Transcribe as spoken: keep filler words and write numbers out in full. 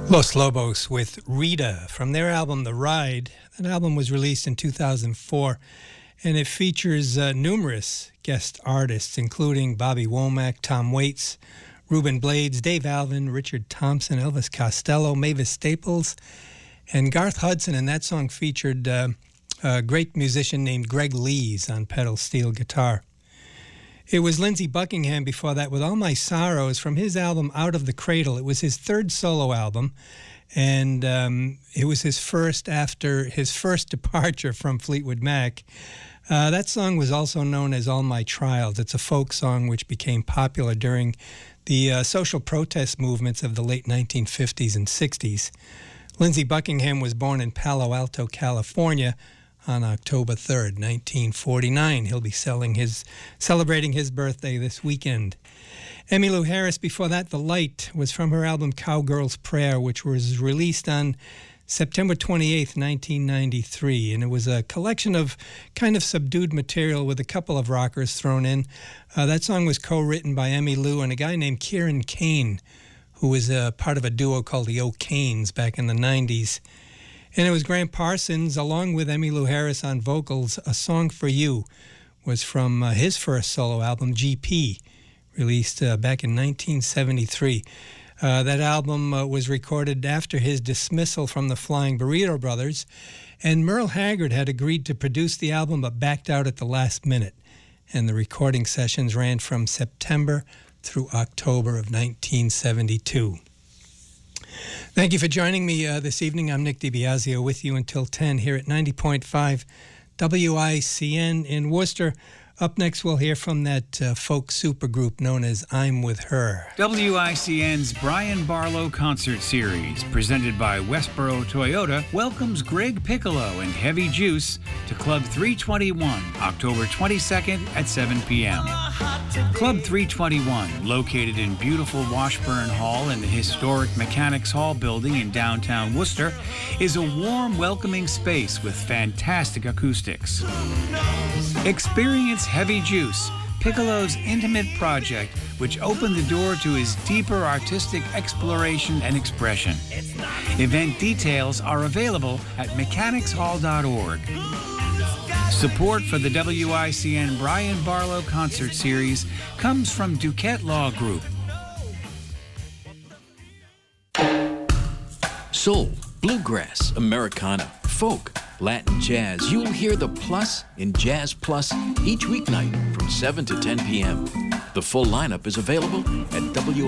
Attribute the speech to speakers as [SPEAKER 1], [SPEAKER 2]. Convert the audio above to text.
[SPEAKER 1] Los Lobos with Rita from their album The Ride. That album was released in two thousand four, and it features uh, numerous guest artists, including Bobby Womack, Tom Waits, Ruben Blades, Dave Alvin, Richard Thompson, Elvis Costello, Mavis Staples, and Garth Hudson. And that song featured uh, a great musician named Greg Lees on pedal steel guitar. It was Lindsey Buckingham before that with All My Sorrows from his album Out of the Cradle. It was his third solo album, and um, it was his first after his first departure from Fleetwood Mac. Uh, that song was also known as All My Trials. It's a folk song which became popular during the uh, social protest movements of the late nineteen fifties and sixties. Lindsey Buckingham was born in Palo Alto, California, on October third, nineteen forty-nine. He'll be selling his, celebrating his birthday this weekend. Emmylou Harris, before that, The Light, was from her album Cowgirl's Prayer, which was released on September twenty-eighth, nineteen ninety-three. And it was a collection of kind of subdued material with a couple of rockers thrown in. Uh, that song was co-written by Emmylou and a guy named Kieran Kane, who was a part of a duo called the O'Kanes back in the nineties. And it was Graham Parsons, along with Emmylou Harris on vocals. A Song for You was from uh, his first solo album, G P, released uh, back in nineteen seventy-three. Uh, that album uh, was recorded after his dismissal from the Flying Burrito Brothers, and Merle Haggard had agreed to produce the album but backed out at the last minute. And the recording sessions ran from September through October of nineteen seventy-two. Thank you for joining me uh, this evening. I'm Nick DiBiasio with you until ten here at ninety point five W I C N in Worcester. Up next, we'll hear from that uh, folk supergroup known as I'm With Her.
[SPEAKER 2] W I C N's Brian Barlow Concert Series, presented by Westboro Toyota, welcomes Greg Piccolo and Heavy Juice to Club three twenty-one, October twenty-second at seven p.m. Club three twenty-one, located in beautiful Washburn Hall in the historic Mechanics Hall building in downtown Worcester, is a warm, welcoming space with fantastic acoustics. Experience Heavy Juice, Piccolo's intimate project, which opened the door to his deeper artistic exploration and expression. Event details are available at mechanics hall dot org. Support for the W I C N Brian Barlow Concert Series comes from Duquette Law Group.
[SPEAKER 3] Soul, bluegrass, Americana, folk, Latin jazz. You'll hear the Plus in Jazz Plus each weeknight from seven to ten p.m. The full lineup is available at W